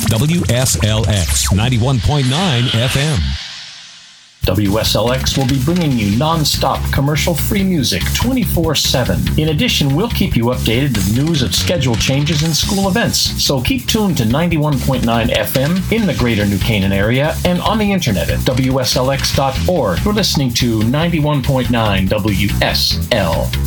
WSLX 91.9 FM. WSLX will be bringing you non-stop commercial-free music 24/7. In addition, we'll keep you updated with news of schedule changes and school events. So keep tuned to 91.9 FM in the greater New Canaan area and on the internet at WSLX.org. You're listening to 91.9 WSLX.